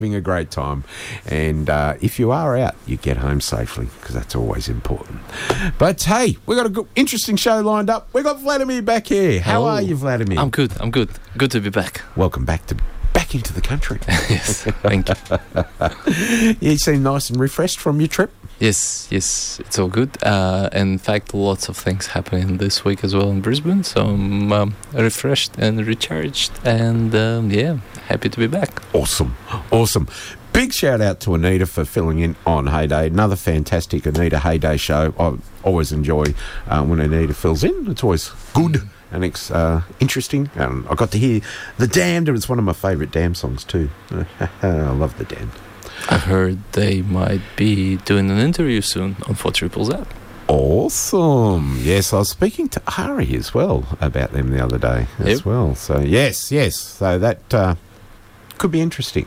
having a great time. And if you are out, you get home safely, because that's always important. But hey, we've got a good, interesting show lined up. We've got Vladimir back here. How are you, Vladimir? I'm good. Good to be back. Welcome back into the country. Yes, thank you. You seem nice and refreshed from your trip. Yes, it's all good. In fact, lots of things happening this week as well in Brisbane, so I'm refreshed and recharged, and happy to be back. Awesome. Big shout out to Anita for filling in on Heyday. Another fantastic Anita Heyday show. I always enjoy when Anita fills in. It's always good and it's interesting. And I got to hear The Damned. It was one of my favourite Damned songs too. I love The Damned. I've heard they might be doing an interview soon on 4 Triple Z. Awesome. Yes, I was speaking to Ari as well about them the other day as well. So, yes. So that could be interesting.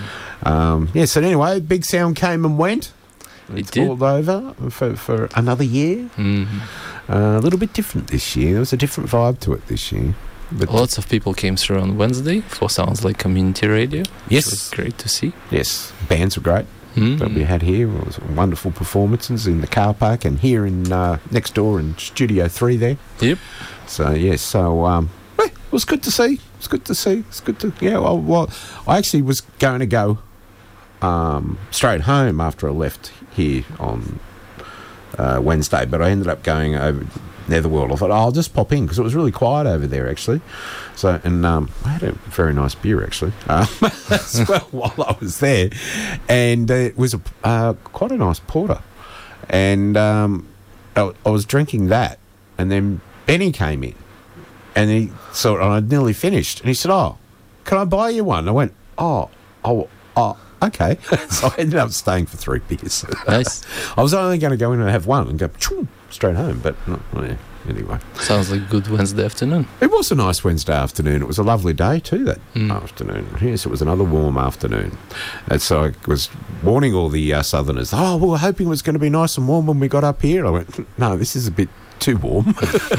So anyway, Big Sound came and went. It's all over for another year. A little bit different this year. There was a different vibe to it this year. But lots of people came through on Wednesday for Sounds Like Community Radio. Yes. Which was great to see. Yes. Bands were great that we had here. It was wonderful performances in the car park and here in next door in Studio 3 there. Yep. So, yes. It was good to see. It's good to, well, I actually was going to go straight home after I left here on Wednesday, but I ended up going over Netherworld. I thought, I'll just pop in because it was really quiet over there actually. So, and I had a very nice beer actually as well while I was there, and it was quite a nice porter, and I was drinking that, and then Benny came in, and he saw it, and I'd nearly finished, and he said, "Oh, can I buy you one?" I went, "Oh, okay." So I ended up staying for 3 beers. Nice. I was only going to go in and have one and go straight home, but anyway. Sounds like a good Wednesday afternoon. It was a nice Wednesday afternoon. It was a lovely day too that afternoon. Yes, it was another warm afternoon. And so I was warning all the southerners, we were hoping it was going to be nice and warm when we got up here. I went, no, this is a bit too warm.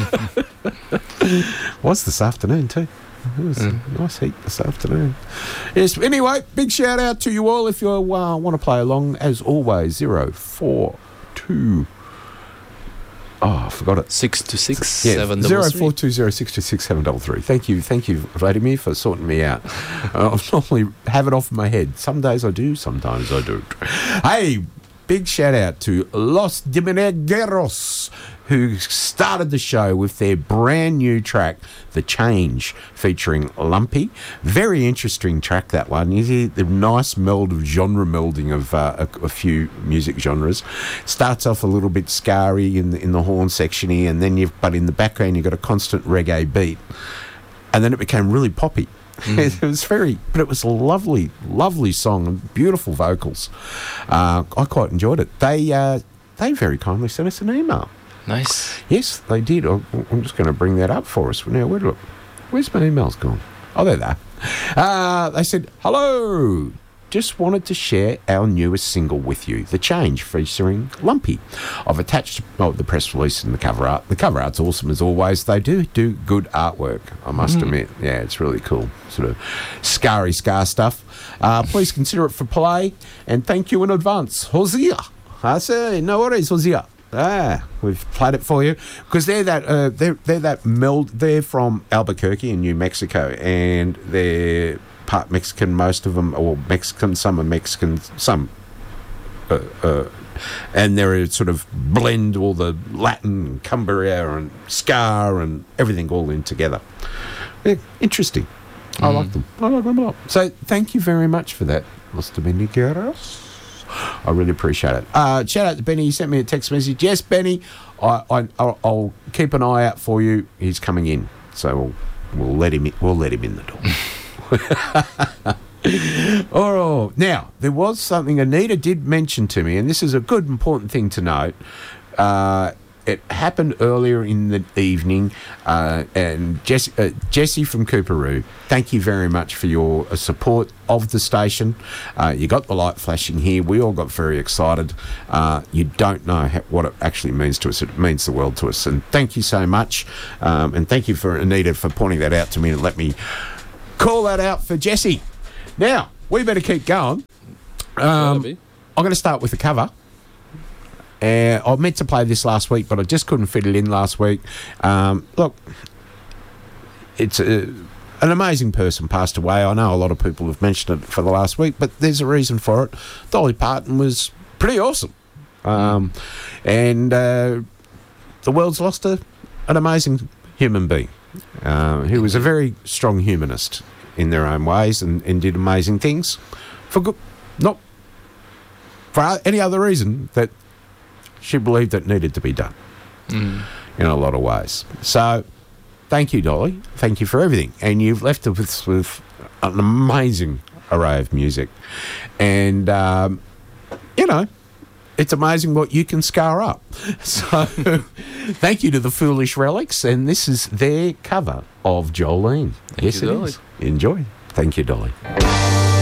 Was this afternoon too. It was nice heat this afternoon. Yes, anyway, big shout out to you all. If you want to play along, as always, 042. Oh, I forgot it. 626 733. 0420626 Thank you, Vladimir, for sorting me out. I normally have it off my head. Some days I do, sometimes I don't. Hey, big shout out to Los Diminegueros, who started the show with their brand new track, The Change, featuring Lumpy. Very interesting track, that one. You hear the nice genre melding of a few music genres. Starts off a little bit scarry in the horn section here, and then but in the background you've got a constant reggae beat. And then it became really poppy. It was but it was a lovely, lovely song and beautiful vocals. I quite enjoyed it. They very kindly sent us an email. Nice. Yes, they did. I'm just going to bring that up for us. Now, where's my emails gone? Oh, there they are. They said, hello. Just wanted to share our newest single with you, The Change, featuring Lumpy. I've attached the press release and the cover art. The cover art's awesome as always. They do good artwork, I must admit. Yeah, it's really cool. Sort of scar stuff. Please consider it for play, and thank you in advance. Hosea. I say, no worries, Hosea. We've played it for you because they're that meld. They're from Albuquerque in New Mexico, and they're part Mexican, most of them, or Mexican. Some are Mexican, some, and they're a sort of blend all the Latin, Cumbria, and ska, and everything all in together. They're interesting. I like them. I like them a lot. So thank you very much for that, Los Dominicanos. I really appreciate it. Shout out to Benny. He sent me a text message. Yes, Benny, I'll keep an eye out for you. He's coming in, so we'll let him in. We'll let him in the door. Oh, now there was something Anita did mention to me, and this is a good important thing to note. It happened earlier in the evening, and Jessie from Cooperoo, thank you very much for your support of the station. You got the light flashing here. We all got very excited. You don't know what it actually means to us. It means the world to us. And thank you so much. And thank you for Anita for pointing that out to me and let me call that out for Jessie. Now, we better keep going. Gotta I'm be. going to start with the cover. I meant to play this last week, but I just couldn't fit it in last week. Look, it's an amazing person passed away. I know a lot of people have mentioned it for the last week, but there's a reason for it. Dolly Parton was pretty awesome. And the world's lost an amazing human being who was a very strong humanist in their own ways and did amazing things for good, not for any other reason that she believed it needed to be done in a lot of ways. So thank you, Dolly. Thank you for everything. And you've left us with an amazing array of music. And, it's amazing what you can scar up. So thank you to the Foolish Relics. And this is their cover of Jolene. Thank you, Dolly. Enjoy. Thank you, Dolly.